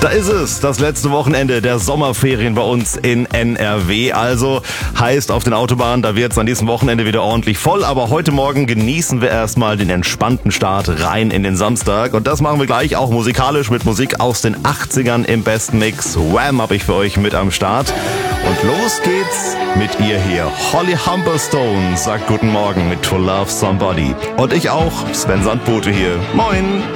Da ist es, das letzte Wochenende der Sommerferien bei uns in NRW. Also heißt auf den Autobahnen, da wird es an diesem Wochenende wieder ordentlich voll. Aber heute Morgen genießen wir erstmal den entspannten Start rein in den Samstag. Und das machen wir gleich auch musikalisch mit Musik aus den 80ern im besten Mix. Wham! Habe ich für euch mit am Start. Und los geht's mit ihr hier. Holly Humberstone sagt guten Morgen mit To Love Somebody. Und ich auch, Sven Sandbote hier. Moin!